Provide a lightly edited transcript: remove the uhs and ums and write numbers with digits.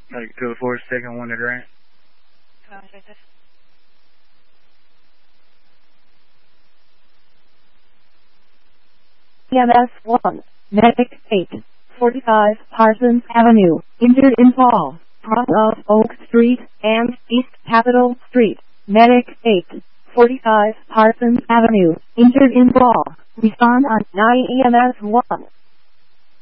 Like 204 second one to Grant. EMS 1, Medic 8, 45 Parsons Avenue, injured in fall, cross of Oak Street and East Capitol Street. Medic 8, 45 Parsons Avenue, injured in fall. Respond on 9 EMS 1.